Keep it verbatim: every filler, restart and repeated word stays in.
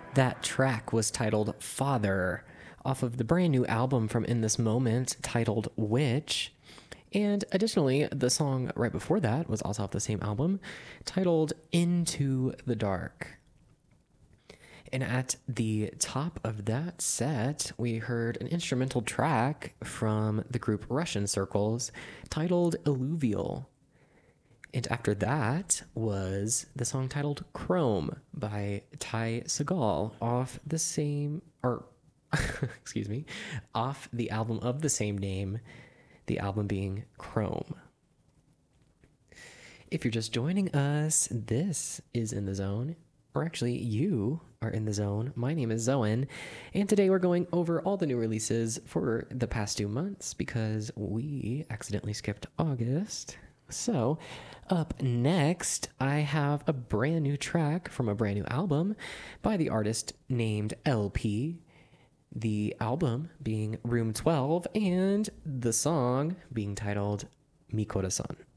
That track was titled Father, off of the brand new album from In This Moment titled Witch. And additionally, the song right before that was also off the same album titled Into the Dark. And at the top of that set, we heard an instrumental track from the group Russian Circles titled Illuvial. And after that was the song titled Chrome by Ty Segall off the same, or excuse me, off the album of the same name, the album being Chrome. If you're just joining us, this is In the Zone, or actually you are in the zone. My name is Zoen, and today we're going over all the new releases for the past two months because we accidentally skipped August. So, up next, I have a brand new track from a brand new album by the artist named L P. The album being Room twelve, and the song being titled Mi Corazon.